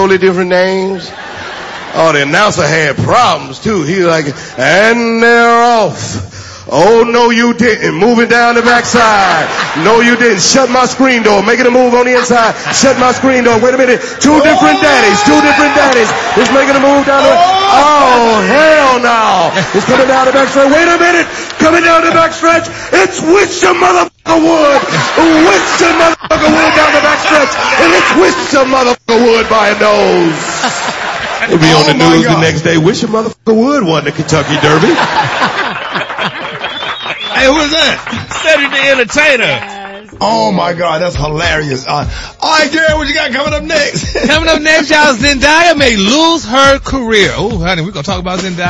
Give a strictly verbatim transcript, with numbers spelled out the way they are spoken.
totally different names. Oh, the announcer had problems too. He was like, and they're off. Oh, no, you didn't. Moving down the backside. No, you didn't. Shut my screen door. Making a move on the inside. Shut my screen door. Wait a minute. Two different daddies. Two different daddies. It's making a move down the... Oh, hell no. It's coming down the backstretch. Wait a minute. Coming down the backstretch. It's Wish a motherfucker would. Wish a motherfucker would down the backstretch. And it's Wish a motherfucker would by a nose. It'll be on the news the next day. Wish a motherfucker would won the Kentucky Derby. Hey, who is that? Cedric the Entertainer. Yes. Oh my God, that's hilarious. Uh, all right, Gary, what you got coming up next? Coming up next, y'all, Zendaya may lose her career. Oh, honey, we're going to talk about Zendaya.